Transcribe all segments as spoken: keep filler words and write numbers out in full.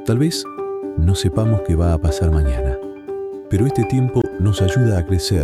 Tal vez no sepamos qué va a pasar mañana, pero este tiempo nos ayuda a crecer.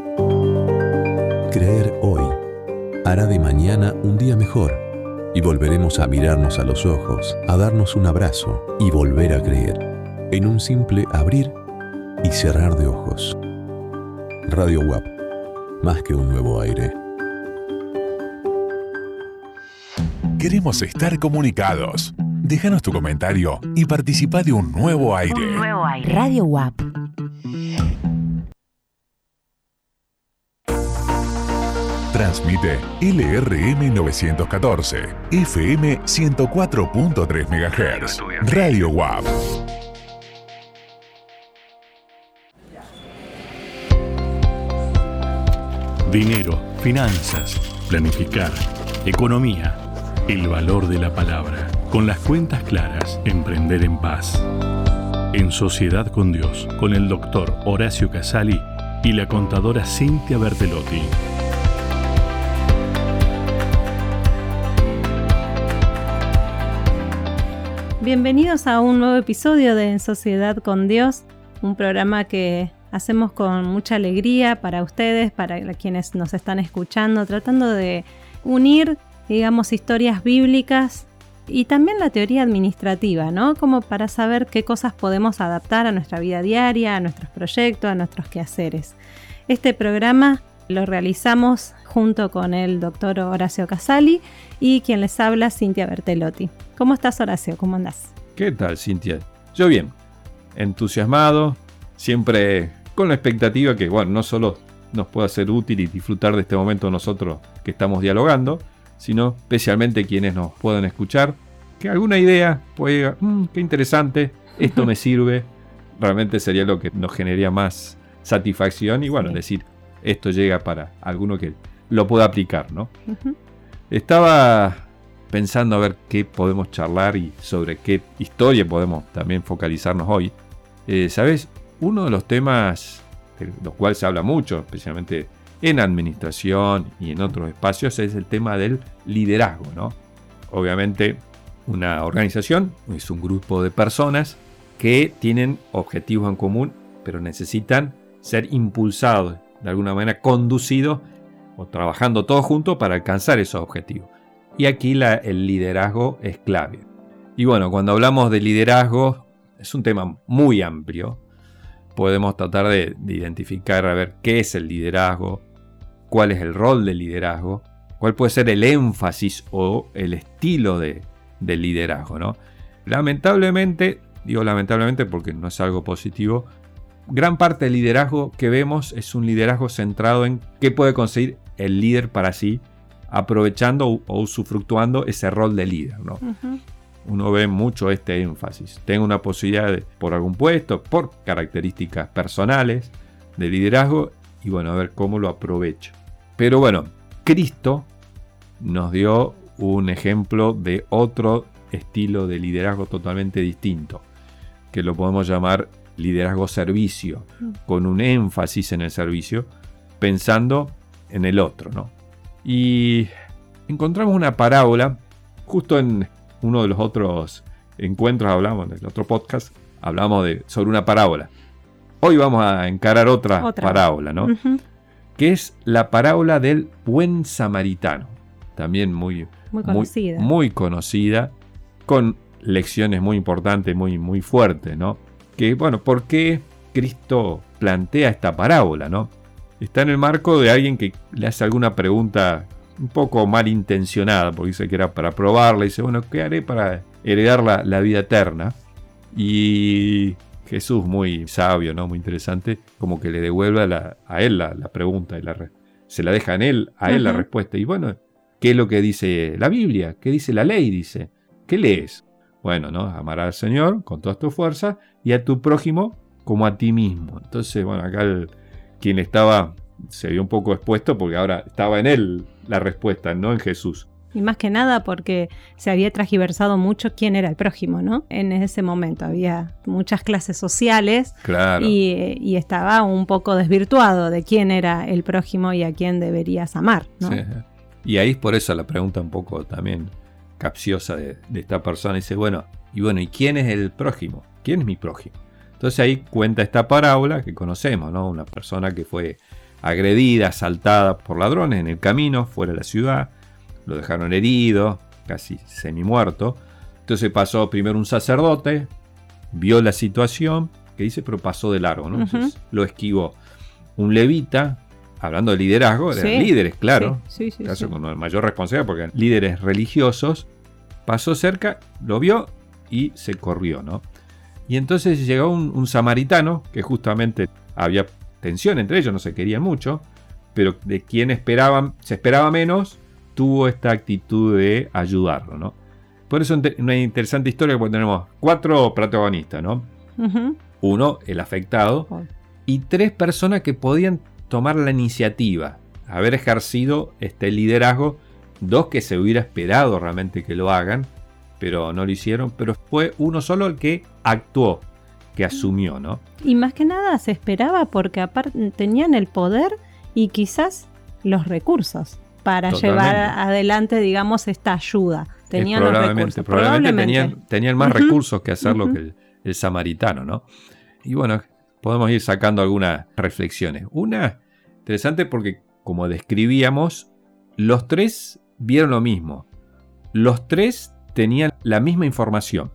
Creer hoy hará de mañana un día mejor y volveremos a mirarnos a los ojos, a darnos un abrazo y volver a creer en un simple abrir y cerrar de ojos. Radio U A P, más que un nuevo aire. Queremos estar comunicados. Déjanos tu comentario y participa de un nuevo aire. Un nuevo aire. Radio U A P. Transmite L R M novecientos catorce, F M ciento cuatro punto tres megahertz. Radio U A P. Dinero, finanzas, planificar, economía, el valor de la palabra. Con las cuentas claras, emprender en paz. En Sociedad con Dios, con el doctor Horacio Casali y la contadora Cintia Bertelotti. Bienvenidos a un nuevo episodio de En Sociedad con Dios, un programa que hacemos con mucha alegría para ustedes, para quienes nos están escuchando, tratando de unir, digamos, historias bíblicas y también la teoría administrativa, ¿no? Como para saber qué cosas podemos adaptar a nuestra vida diaria, a nuestros proyectos, a nuestros quehaceres. Este programa lo realizamos junto con el doctor Horacio Casali y quien les habla, Cintia Bertelotti. ¿Cómo estás, Horacio? ¿Cómo andás? ¿Qué tal, Cintia? Yo bien, entusiasmado, siempre con la expectativa que, bueno, no solo nos pueda ser útil y disfrutar de este momento nosotros que estamos dialogando, sino especialmente quienes nos puedan escuchar, que alguna idea pueda, mmm, qué interesante, esto me sirve, realmente sería lo que nos generaría más satisfacción y bueno, sí. Decir, esto llega para alguno que lo pueda aplicar, ¿no? Uh-huh. Estaba pensando a ver qué podemos charlar y sobre qué historia podemos también focalizarnos hoy. Eh, ¿Sabes? Uno de los temas de los cuales se habla mucho, especialmente en administración y en otros espacios, es el tema del liderazgo, ¿no? Obviamente, una organización es un grupo de personas que tienen objetivos en común, pero necesitan ser impulsados, de alguna manera conducidos o trabajando todos juntos para alcanzar esos objetivos. Y aquí la, el liderazgo es clave. Y bueno, cuando hablamos de liderazgo, es un tema muy amplio. Podemos tratar de, de identificar, a ver, qué es el liderazgo, cuál es el rol del liderazgo, cuál puede ser el énfasis o el estilo de, de liderazgo, ¿no? Lamentablemente, digo lamentablemente porque no es algo positivo, gran parte del liderazgo que vemos es un liderazgo centrado en qué puede conseguir el líder para sí, aprovechando o usufructuando ese rol de líder, ¿no? Uh-huh. Uno ve mucho este énfasis. Tengo una posibilidad de, por algún puesto, por características personales de liderazgo, y bueno, a ver cómo lo aprovecho. Pero bueno, Cristo nos dio un ejemplo de otro estilo de liderazgo totalmente distinto, que lo podemos llamar liderazgo servicio, con un énfasis en el servicio, pensando en el otro, ¿no? Y encontramos una parábola, justo en uno de los otros encuentros hablamos, en el otro podcast, hablamos de, sobre una parábola. Hoy vamos a encarar otra, otra. parábola, ¿no? Uh-huh. Que es la parábola del buen samaritano. También muy, muy conocida. Muy, muy conocida, con lecciones muy importantes, muy, muy fuertes, ¿no? Que, bueno, ¿por qué Cristo plantea esta parábola, no? Está en el marco de alguien que le hace alguna pregunta un poco malintencionada, porque dice que era para probarla, y dice, bueno, ¿qué haré para heredar la, la vida eterna? Y Jesús, muy sabio, ¿no? Muy interesante, como que le devuelve a, la, a él la, la pregunta, y la, se la deja en él, a él uh-huh. la respuesta. Y bueno, ¿qué es lo que dice la Biblia? ¿Qué dice la ley? Dice, ¿qué lees? Bueno, ¿no? Amar al Señor con todas tus fuerzas y a tu prójimo como a ti mismo. Entonces, bueno, acá el, quien estaba se vio un poco expuesto porque ahora estaba en él la respuesta, no en Jesús. Y más que nada porque se había transgiversado mucho quién era el prójimo, ¿no? En ese momento había muchas clases sociales, claro. y, y estaba un poco desvirtuado de quién era el prójimo y a quién deberías amar, ¿no? Sí. Y ahí es por eso la pregunta un poco también capciosa de, de esta persona. Dice, bueno, y bueno, ¿y quién es el prójimo? ¿Quién es mi prójimo? Entonces ahí cuenta esta parábola que conocemos, ¿no? Una persona que fue agredida, asaltada por ladrones en el camino, fuera de la ciudad, lo dejaron herido, casi semi-muerto. Entonces pasó primero un sacerdote, vio la situación, que dice, pero pasó de largo, ¿no? Uh-huh. Entonces lo esquivó. Un levita, hablando de liderazgo, eran sí, líderes, claro, sí, sí, sí, caso sí. con mayor responsabilidad, porque eran líderes religiosos, pasó cerca, lo vio y se corrió, ¿no? Y entonces llegó un, un samaritano, que justamente había tensión entre ellos, no se querían mucho, pero de quien esperaban, se esperaba menos, tuvo esta actitud de ayudarlo, ¿no? Por eso una interesante historia, porque tenemos cuatro protagonistas, ¿no? Uh-huh. Uno, el afectado, uh-huh. y tres personas que podían tomar la iniciativa, haber ejercido este liderazgo, dos que se hubiera esperado realmente que lo hagan, pero no lo hicieron, pero fue uno solo el que actuó, que asumió, ¿no? Y más que nada se esperaba porque aparte tenían el poder y quizás los recursos para Totalmente. llevar adelante, digamos, esta ayuda. Tenían los recursos. Probablemente, probablemente. Tenían, tenían más uh-huh. recursos que hacerlo uh-huh. que el, el samaritano, ¿no? Y bueno, podemos ir sacando algunas reflexiones. Una, interesante porque, como describíamos, los tres vieron lo mismo. Los tres tenían la misma información.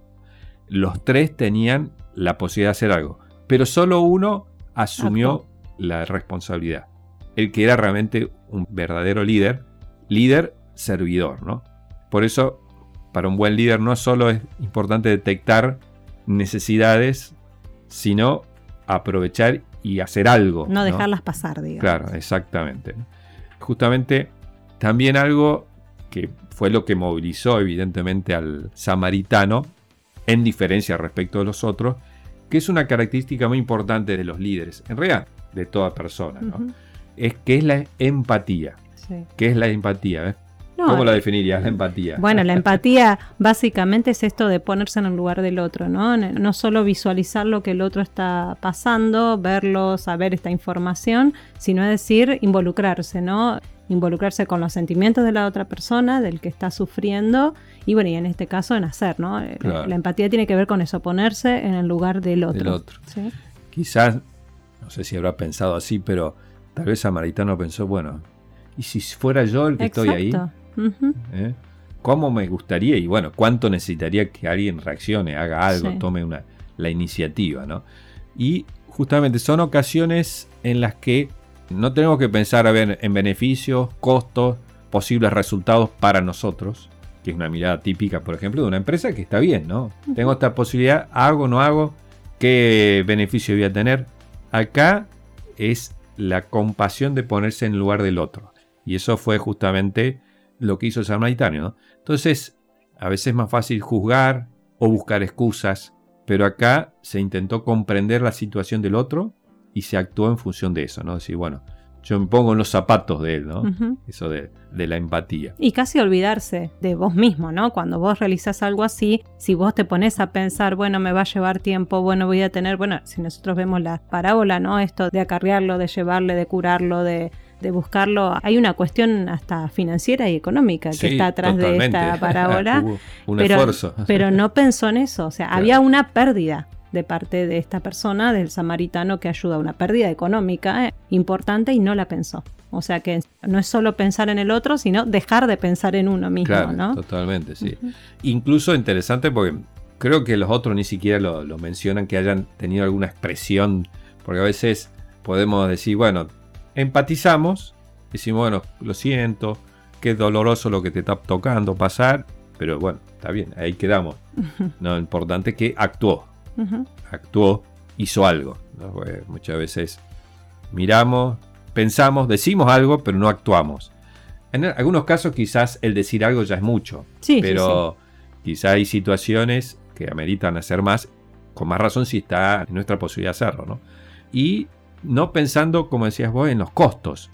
Los tres tenían la posibilidad de hacer algo. Pero solo uno asumió Actuó. la responsabilidad. El que era realmente un verdadero líder. Líder servidor, ¿no? Por eso, para un buen líder no solo es importante detectar necesidades, sino aprovechar y hacer algo. No dejarlas ¿no? pasar, digamos. Claro, exactamente. Justamente, también algo que fue lo que movilizó evidentemente al samaritano, en diferencia respecto de los otros, que es una característica muy importante de los líderes, en realidad de toda persona, ¿no? Uh-huh. Es que es la empatía. Sí. ¿Qué es la empatía? ¿eh? No, ¿Cómo la definirías, la empatía? Bueno, la empatía básicamente es esto de ponerse en el lugar del otro, ¿no? No solo visualizar lo que el otro está pasando, verlo, saber esta información, sino es decir, involucrarse, ¿no? Involucrarse con los sentimientos de la otra persona, del que está sufriendo, y bueno, y en este caso en hacer, ¿no? Claro. La empatía tiene que ver con eso, ponerse en el lugar del otro. Del otro. ¿Sí? Quizás, no sé si habrá pensado así, pero tal vez Samaritano pensó, bueno, ¿y si fuera yo el que Exacto. estoy ahí? Uh-huh. ¿Eh? ¿Cómo me gustaría? Y bueno, ¿cuánto necesitaría que alguien reaccione, haga algo, sí. tome una, la iniciativa, ¿no? Y justamente son ocasiones en las que no tenemos que pensar a ver, en beneficios, costos, posibles resultados para nosotros, que es una mirada típica, por ejemplo, de una empresa que está bien, ¿no? Uh-huh. Tengo esta posibilidad, hago, no hago, ¿qué beneficio voy a tener? Acá es la compasión de ponerse en el lugar del otro. Y eso fue justamente lo que hizo el samaritano, ¿no? Entonces, a veces es más fácil juzgar o buscar excusas, pero acá se intentó comprender la situación del otro y se actuó en función de eso, ¿no? Decir, bueno, yo me pongo en los zapatos de él, ¿no? Uh-huh. Eso de, de la empatía. Y casi olvidarse de vos mismo, ¿no? Cuando vos realizás algo así, si vos te pones a pensar, bueno, me va a llevar tiempo, bueno, voy a tener, bueno, si nosotros vemos la parábola, ¿no? Esto de acarrearlo, de llevarle, de curarlo, de, de buscarlo. Hay una cuestión hasta financiera y económica que sí, está atrás totalmente. de esta parábola. Hubo un pero, esfuerzo. Pero no pensó en eso, o sea, claro. había una pérdida de parte de esta persona, del samaritano, que ayuda a una pérdida económica eh, importante y no la pensó. O sea que no es solo pensar en el otro, sino dejar de pensar en uno mismo, claro, ¿no? Totalmente, sí. Uh-huh. Incluso interesante porque creo que los otros ni siquiera lo, lo mencionan, que hayan tenido alguna expresión, porque a veces podemos decir, bueno, empatizamos, decimos, bueno, lo siento, qué doloroso lo que te está tocando pasar, pero bueno, está bien, ahí quedamos. Uh-huh. No, lo importante es que actuó. Uh-huh. Actuó, hizo algo, ¿no? Porque muchas veces miramos, pensamos, decimos algo, pero no actuamos. En algunos casos quizás el decir algo ya es mucho, sí, pero sí, sí. quizás hay situaciones que ameritan hacer más, con más razón si está en nuestra posibilidad de hacerlo, ¿no? Y no pensando, como decías vos, en los costos,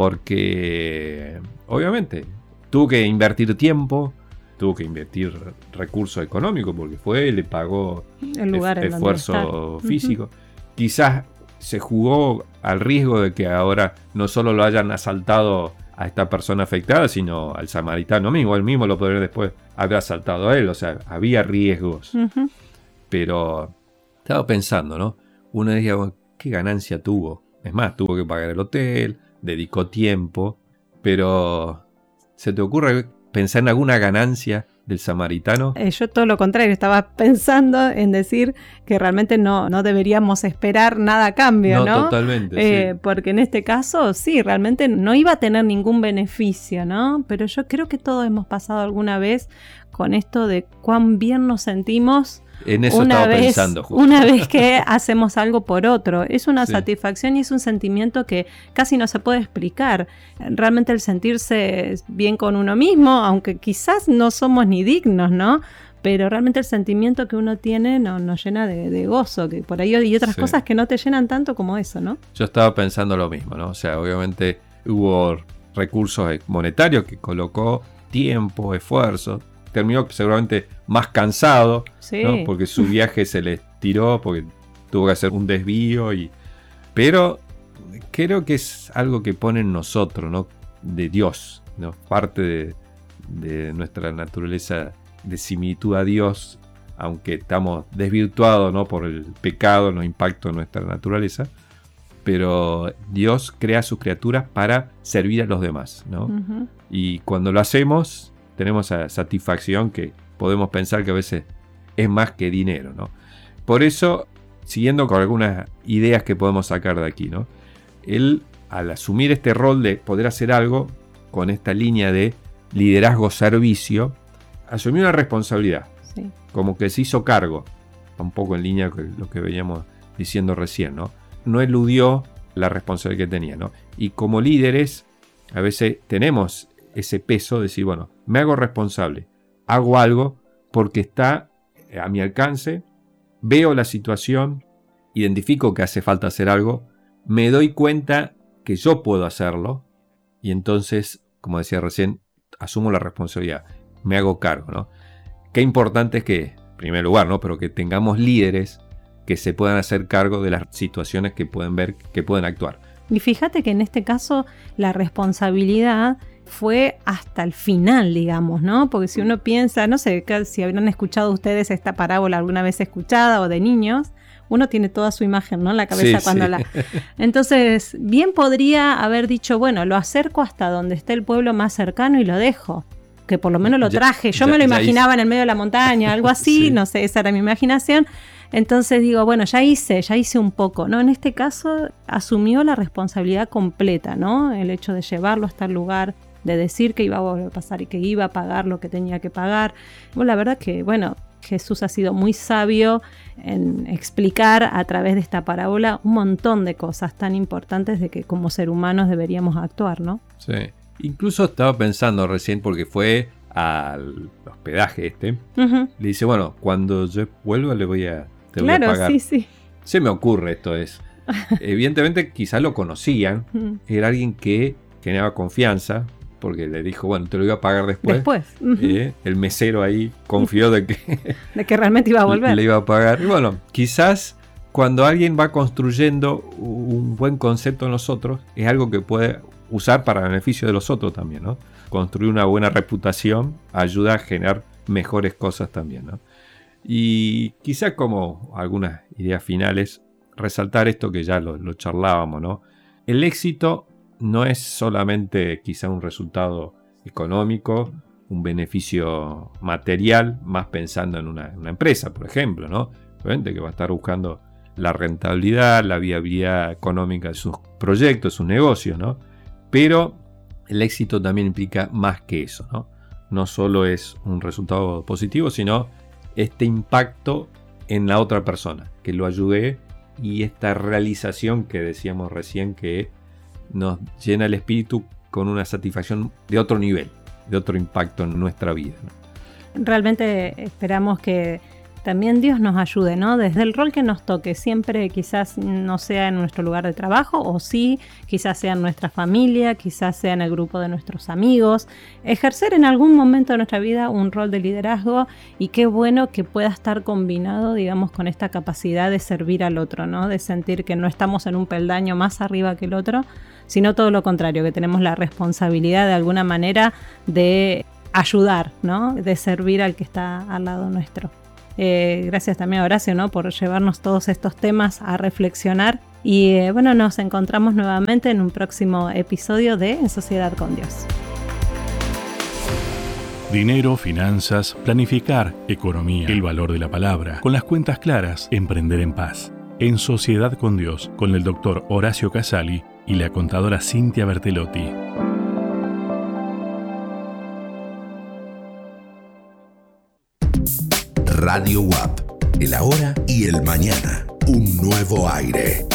porque obviamente tuvo que invertir tiempo, tuvo que invertir recursos económicos porque fue, le pagó el lugar e- esfuerzo físico. Uh-huh. Quizás se jugó al riesgo de que ahora no solo lo hayan asaltado a esta persona afectada, sino al samaritano mismo. Él mismo lo podría después haber asaltado a él. O sea, había riesgos. Uh-huh. Pero estaba pensando, ¿no? Uno decía, bueno, ¿qué ganancia tuvo? Es más, tuvo que pagar el hotel, dedicó tiempo. Pero, ¿se te ocurre pensar en alguna ganancia del samaritano? Eh, yo todo lo contrario, estaba pensando en decir que realmente no, no deberíamos esperar nada a cambio, ¿no? No, totalmente, eh, sí. Porque en este caso, sí, realmente no iba a tener ningún beneficio, ¿no? Pero yo creo que todos hemos pasado alguna vez con esto de cuán bien nos sentimos. En eso una estaba vez, pensando justo. Una vez que hacemos algo por otro. Es una sí. satisfacción y es un sentimiento que casi no se puede explicar. Realmente el sentirse bien con uno mismo, aunque quizás no somos ni dignos, ¿no? Pero realmente el sentimiento que uno tiene no, nos llena de, de gozo, que por ahí hay otras sí. cosas que no te llenan tanto como eso, ¿no? Yo estaba pensando lo mismo, ¿no? O sea, obviamente hubo recursos monetarios que colocó tiempo, esfuerzo. Terminó seguramente más cansado, sí. ¿no? Porque su viaje se le tiró, porque tuvo que hacer un desvío. Y... Pero creo que es algo que pone en nosotros, ¿no? De Dios, ¿no? Parte de, de nuestra naturaleza de similitud a Dios, aunque estamos desvirtuados, ¿no? Por el pecado, los impactos de nuestra naturaleza. Pero Dios crea a sus criaturas para servir a los demás, ¿no? Uh-huh. Y cuando lo hacemos, tenemos esa satisfacción que podemos pensar que a veces es más que dinero, ¿no? Por eso, siguiendo con algunas ideas que podemos sacar de aquí, ¿no? Él, al asumir este rol de poder hacer algo con esta línea de liderazgo-servicio, asumió una responsabilidad, sí. Como que se hizo cargo, un poco en línea con lo que veníamos diciendo recién, ¿no? No eludió la responsabilidad que tenía, ¿no? Y como líderes, a veces tenemos ese peso de decir, bueno, me hago responsable, hago algo porque está a mi alcance, veo la situación, identifico que hace falta hacer algo, me doy cuenta que yo puedo hacerlo y entonces, como decía recién, asumo la responsabilidad, me hago cargo, ¿no? Qué importante es que, en primer lugar, ¿no? Pero que tengamos líderes que se puedan hacer cargo de las situaciones que pueden ver, que pueden actuar. Y fíjate que en este caso la responsabilidad fue hasta el final, digamos, ¿no? Porque si uno piensa, no sé, si habrán escuchado ustedes esta parábola alguna vez escuchada o de niños, uno tiene toda su imagen, ¿no? En la cabeza sí, cuando sí. la... Entonces, bien podría haber dicho, bueno, lo acerco hasta donde esté el pueblo más cercano y lo dejo. Que por lo menos lo traje. Yo ya, me lo imaginaba en el medio de la montaña, algo así, sí. No sé, esa era mi imaginación. Entonces digo, bueno, ya hice, ya hice un poco, ¿no? En este caso asumió la responsabilidad completa, ¿no? El hecho de llevarlo hasta el lugar, de decir que iba a volver a pasar y que iba a pagar lo que tenía que pagar. Bueno, la verdad que, bueno, Jesús ha sido muy sabio en explicar a través de esta parábola un montón de cosas tan importantes de que como ser humanos deberíamos actuar, ¿no? Sí. Incluso estaba pensando recién, porque fue al hospedaje este, uh-huh. Le dice, bueno, cuando yo vuelva le voy a, te claro, voy a pagar. Sí, sí. Se me ocurre esto es. Evidentemente quizás lo conocían, uh-huh. Era alguien que generaba confianza, porque le dijo, bueno, te lo iba a pagar después. Después. Uh-huh. Eh, el mesero ahí confió de que... de que realmente iba a volver. Le iba a pagar. Y bueno, quizás cuando alguien va construyendo un buen concepto en nosotros, es algo que puede usar para beneficio de los otros también, ¿no? Construir una buena reputación ayuda a generar mejores cosas también, ¿no? Y quizás como algunas ideas finales, resaltar esto que ya lo, lo charlábamos, ¿no? El éxito no es solamente quizá un resultado económico, un beneficio material, más pensando en una, una empresa, por ejemplo, ¿no? Obviamente que va a estar buscando la rentabilidad, la viabilidad económica de sus proyectos, sus negocios, ¿no? Pero el éxito también implica más que eso, ¿no? No solo es un resultado positivo, sino este impacto en la otra persona, que lo ayude, y esta realización que decíamos recién, que nos llena el espíritu con una satisfacción de otro nivel, de otro impacto en nuestra vida, ¿no? Realmente esperamos que también Dios nos ayude, ¿no? Desde el rol que nos toque, siempre quizás no sea en nuestro lugar de trabajo, o sí, quizás sea en nuestra familia, quizás sea en el grupo de nuestros amigos, ejercer en algún momento de nuestra vida un rol de liderazgo, y qué bueno que pueda estar combinado, digamos, con esta capacidad de servir al otro, ¿no? De sentir que no estamos en un peldaño más arriba que el otro, sino todo lo contrario, que tenemos la responsabilidad de alguna manera de ayudar, ¿no? De servir al que está al lado nuestro. Eh, gracias también a Horacio, ¿no? Por llevarnos todos estos temas a reflexionar. Y eh, bueno, nos encontramos nuevamente en un próximo episodio de En Sociedad con Dios. Dinero, finanzas, planificar, economía, el valor de la palabra, con las cuentas claras, emprender en paz. En Sociedad con Dios, con el doctor Horacio Casali y la contadora Cintia Bertelotti. Radio U A P, el ahora y el mañana. Un nuevo aire.